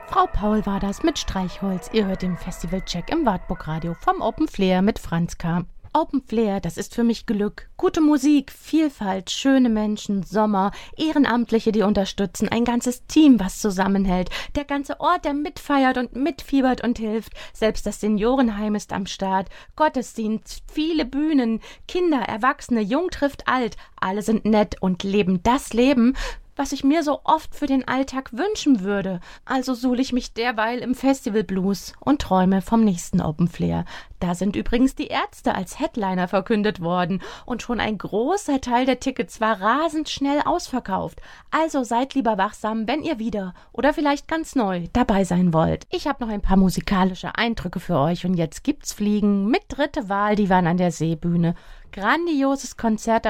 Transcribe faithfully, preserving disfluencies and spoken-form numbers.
Frau Paul war das mit Streichholz. Ihr hört den Festivalcheck im Wartburg Radio vom Open Flair mit Franz K. Open Flair, das ist für mich Glück. Gute Musik, Vielfalt, schöne Menschen, Sommer, Ehrenamtliche, die unterstützen, ein ganzes Team, was zusammenhält, der ganze Ort, der mitfeiert und mitfiebert und hilft. Selbst das Seniorenheim ist am Start, Gottesdienst, viele Bühnen, Kinder, Erwachsene, Jung trifft alt, alle sind nett und leben das Leben, was ich mir so oft für den Alltag wünschen würde. Also suhle ich mich derweil im Festivalblues und träume vom nächsten Open Flair. Da sind übrigens die Ärzte als Headliner verkündet worden und schon ein großer Teil der Tickets war rasend schnell ausverkauft. Also seid lieber wachsam, wenn ihr wieder oder vielleicht ganz neu dabei sein wollt. Ich habe noch ein paar musikalische Eindrücke für euch und jetzt gibt's Fliegen mit Dritte Wahl, die waren an der Seebühne. Grandioses Konzert